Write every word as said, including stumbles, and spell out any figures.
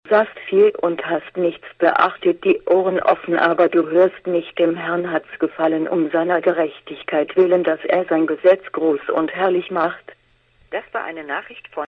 Sahst viel und hast nichts beachtet, die Ohren offen, aber du hörst nicht, dem Herrn hat's gefallen, um seiner Gerechtigkeit willen, dass er sein Gesetz groß und herrlich macht. Das war eine Nachricht von